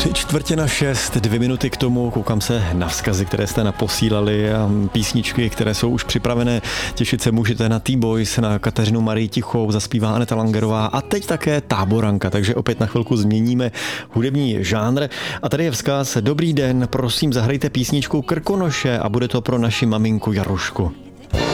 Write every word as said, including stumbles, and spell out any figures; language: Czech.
Tři čtvrtě na šest, dvě minuty k tomu, koukám se na vzkazy, které jste naposílali a písničky, které jsou už připravené. Těšit se můžete na T-Boys, na Kateřinu Marii Tichou, zaspívá Aneta Langerová a teď také Táboranka, takže opět na chvilku změníme hudební žánr. A tady je vzkaz: dobrý den, prosím zahrajte písničku Krkonoše a bude to pro naši maminku Jarošku.